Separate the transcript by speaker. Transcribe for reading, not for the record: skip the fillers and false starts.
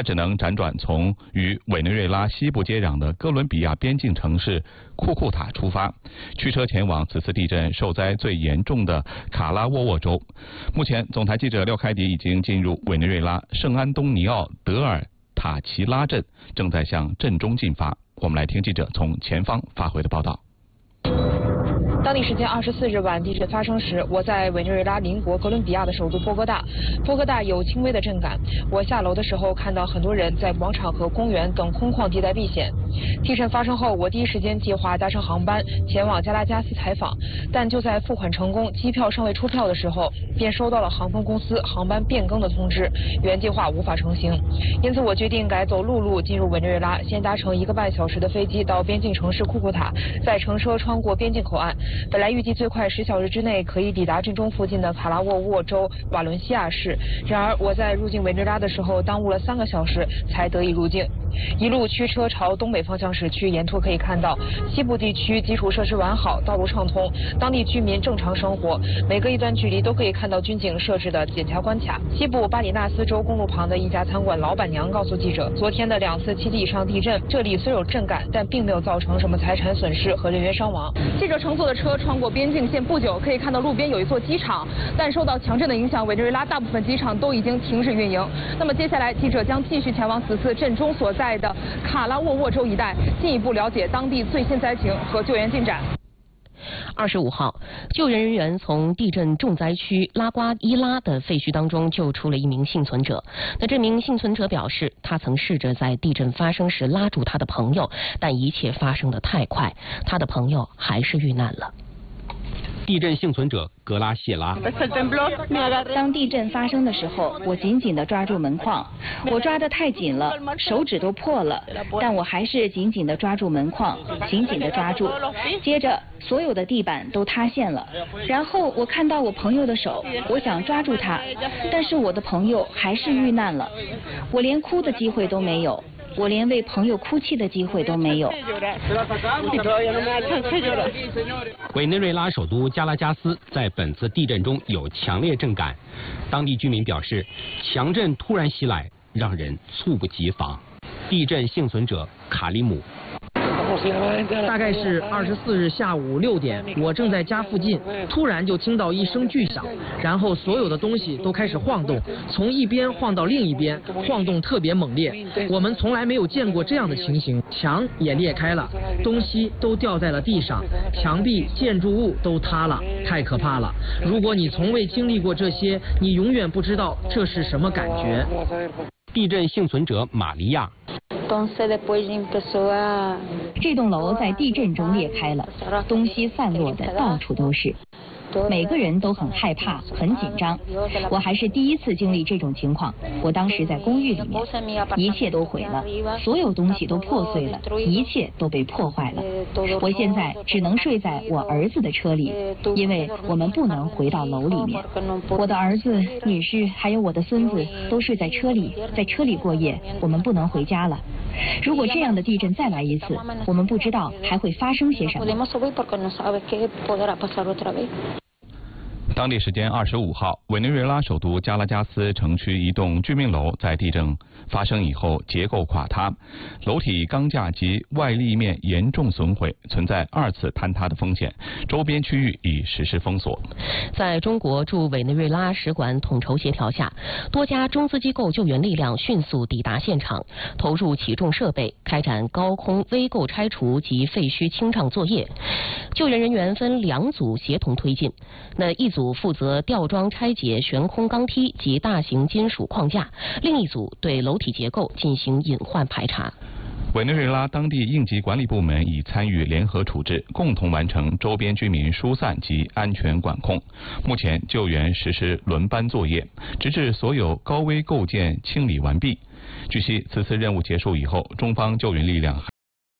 Speaker 1: 他只能辗转从与委内瑞拉西部接壤的哥伦比亚边境城市库库塔出发，驱车前往此次地震受灾最严重的卡拉沃沃州。目前，总台记者廖开迪已经进入委内瑞拉圣安东尼奥德尔塔奇拉镇，正在向镇中进发。我们来听记者从前方发回的报道。
Speaker 2: 当地时间24日晚，地震发生时，我在委内瑞拉邻国哥伦比亚的首都波哥大。波哥大有轻微的震感。我下楼的时候看到很多人在广场和公园等空旷地带避险。地震发生后，我第一时间计划搭乘航班前往加拉加斯采访，但就在付款成功、机票尚未出票的时候，便收到了航空公司航班变更的通知，原计划无法成行。因此，我决定改走陆路进入委内瑞拉，先搭乘1个半小时的飞机到边境城市库库塔，再乘车穿过边境口岸。本来预计最快10小时之内可以抵达镇中附近的卡拉沃沃州瓦伦西亚市，然而我在入境委内瑞拉的时候耽误了3个小时才得以入境。一路驱车朝东北方向驶去，沿途可以看到西部地区基础设施完好，道路畅通，当地居民正常生活。每隔一段距离都可以看到军警设置的检查关卡。西部巴里纳斯州公路旁的一家餐馆老板娘告诉记者，昨天的2次7级以上地震，这里虽有震感，但并没有造成什么财产损失和人员伤亡。记者乘坐的车穿过边境线不久，可以看到路边有一座机场，但受到强震的影响，委内瑞拉大部分机场都已经停止运营。那么接下来，记者将继续前往此次震中所在的卡拉沃沃州一带，进一步了解当地最新灾情和救援进展。
Speaker 3: 25号，救援人员从地震重灾区拉瓜伊拉的废墟当中救出了一名幸存者。那这名幸存者表示，他曾试着在地震发生时拉住他的朋友，但一切发生得太快，他的朋友还是遇难了。
Speaker 4: 地震幸存者格拉谢拉，
Speaker 5: 当地震发生的时候，我紧紧地抓住门框，我抓得太紧了，手指都破了，但我还是紧紧地抓住门框，紧紧地抓住。接着，所有的地板都塌陷了，然后我看到我朋友的手，我想抓住他，但是我的朋友还是遇难了，我连哭的机会都没有。我连为朋友哭泣的机会都没有。
Speaker 4: 委内瑞拉首都加拉加斯在本次地震中有强烈震感，当地居民表示，强震突然袭来，让人猝不及防。地震幸存者卡里姆。
Speaker 6: 大概是24日下午6点，我正在家附近，突然就听到一声巨响，然后所有的东西都开始晃动，从一边晃到另一边，晃动特别猛烈。我们从来没有见过这样的情形，墙也裂开了，东西都掉在了地上，墙壁、建筑物都塌了，太可怕了。如果你从未经历过这些，你永远不知道这是什么感觉。
Speaker 4: 地震幸存者玛利亚。
Speaker 5: 这栋楼在地震中裂开了，东西散落的到处都是。每个人都很害怕，很紧张。我还是第一次经历这种情况。我当时在公寓里面，一切都毁了，所有东西都破碎了，一切都被破坏了。我现在只能睡在我儿子的车里，因为我们不能回到楼里面。我的儿子、女婿还有我的孙子都睡在车里，在车里过夜，我们不能回家了。如果这样的地震再来一次，我们不知道还会发生些什么。
Speaker 1: 当地时间25号，委内瑞拉首都加拉加斯城区一栋居民楼在地震发生以后结构垮塌，楼体钢架及外立面严重损毁，存在2次坍塌的风险，周边区域已实施封锁。
Speaker 3: 在中国驻委内瑞拉使馆统筹协调下，多家中资机构救援力量迅速抵达现场，投入起重设备，开展高空危构拆除及废墟清障作业。救援人员分2组协同推进，那一组负责吊装拆解悬空钢梯及大型金属框架，另一组对楼体结构进行隐患排查。
Speaker 1: 委内瑞拉当地应急管理部门已参与联合处置，共同完成周边居民疏散及安全管控。目前救援实施轮班作业，直至所有高危构件清理完毕。据悉，此次任务结束以后，中方救援力量还